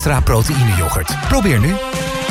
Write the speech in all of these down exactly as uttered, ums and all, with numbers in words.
extra proteïne yoghurt. Probeer nu.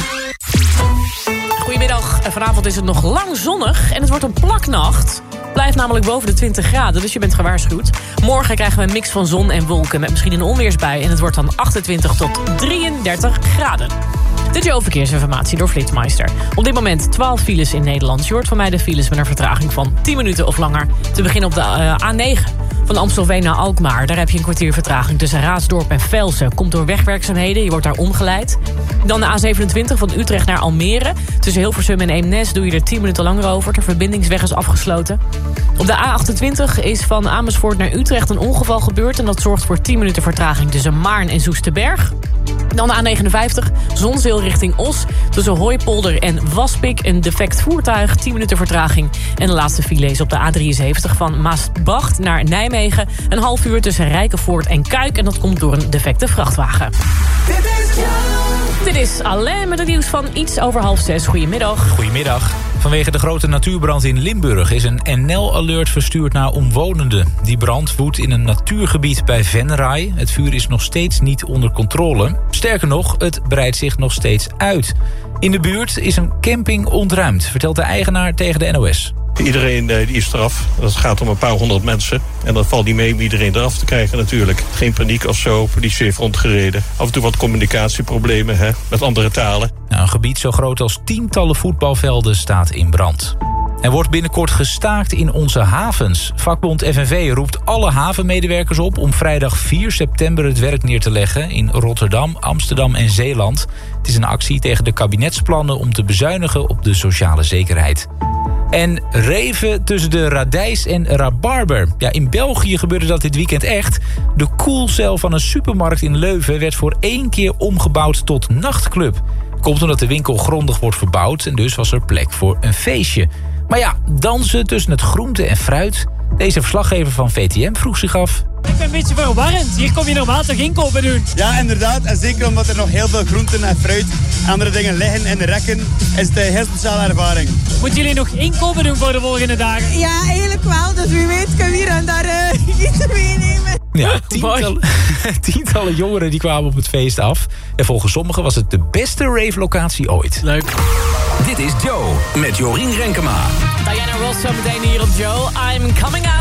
Goedemiddag. Vanavond is het nog lang zonnig en het wordt een plaknacht. Blijft namelijk boven de twintig graden, dus je bent gewaarschuwd. Morgen krijgen we een mix van zon en wolken met misschien een onweersbui. En het wordt dan achtentwintig tot drieëndertig graden. Dit is jouw verkeersinformatie door Flitsmeister. Op dit moment twaalf files in Nederland. Je hoort van mij de files met een vertraging van tien minuten of langer. Te beginnen op de uh, A negen. Van Amstelveen naar Alkmaar. Daar heb je een kwartier vertraging tussen Raasdorp en Velsen. Komt door wegwerkzaamheden, je wordt daar omgeleid. Dan de A zevenentwintig van Utrecht naar Almere. Tussen Hilversum en Eemnes doe je er tien minuten langer over. De verbindingsweg is afgesloten. Op de A achtentwintig is van Amersfoort naar Utrecht een ongeval gebeurd. En dat zorgt voor tien minuten vertraging tussen Maarn en Soesterberg. Dan de A negenenvijftig, Zonzeel richting Os. Tussen Hooipolder en Waspik een defect voertuig, tien minuten vertraging. En de laatste file is op de A drieënzeventig van Maasbracht naar Nijmegen. Een half uur tussen Rijkenvoort en Kuik. En dat komt door een defecte vrachtwagen. Dit is, Dit is Alain met het nieuws van iets over half zes. Goedemiddag. Goedemiddag. Vanwege de grote natuurbrand in Limburg is een N L-alert verstuurd naar omwonenden. Die brand woedt in een natuurgebied bij Venray. Het vuur is nog steeds niet onder controle. Sterker nog, het breidt zich nog steeds uit. In de buurt is een camping ontruimd, vertelt de eigenaar tegen de N O S. Iedereen die is eraf. Het gaat om een paar honderd mensen. En dat valt niet mee om iedereen eraf te krijgen natuurlijk. Geen paniek of zo. Politie heeft rondgereden. Af en toe wat communicatieproblemen hè, met andere talen. Nou, een gebied zo groot als tientallen voetbalvelden staat in brand. Er wordt binnenkort gestaakt in onze havens. Vakbond F N V roept alle havenmedewerkers op om vrijdag vier september het werk neer te leggen in Rotterdam, Amsterdam en Zeeland. Het is een actie tegen de kabinetsplannen om te bezuinigen op de sociale zekerheid. En reven tussen de radijs en rabarber. Ja, in België gebeurde dat dit weekend echt. De koelcel van een supermarkt in Leuven werd voor één keer omgebouwd tot nachtclub. Komt omdat de winkel grondig wordt verbouwd en dus was er plek voor een feestje. Maar ja, dansen tussen het groente en fruit. Deze verslaggever van V T M vroeg zich af. Ik ben een beetje verwarrend. Hier kom je normaal toch inkopen doen? Ja, inderdaad. En zeker omdat er nog heel veel groenten en fruit en andere dingen liggen in de rekken, is het een heel speciale ervaring. Moeten jullie nog inkopen doen voor de volgende dagen? Ja, eigenlijk wel. Dus wie weet kunnen we hier en daar uh, iets meenemen. Ja, tientallen, tientallen jongeren die kwamen op het feest af. En volgens sommigen was het de beste rave-locatie ooit. Leuk. Dit is Joe met Jorien Renkema. Diana Ross zo meteen hier op Joe. I'm coming out.